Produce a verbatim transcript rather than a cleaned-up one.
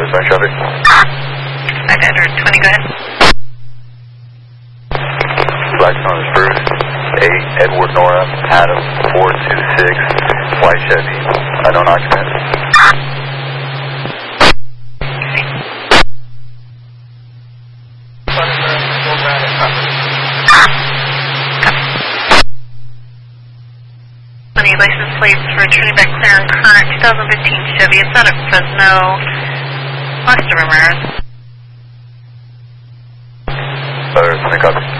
Westbound traffic. five hundred twenty, go ahead. Blackstone is Bruce, eight, Edward Nora, Adam, four two six, white Chevy, unknown occupant. Money license plates for returning back clear and current twenty fifteen Chevy. It's out of Fresno. West of Ramirez. Better, copy.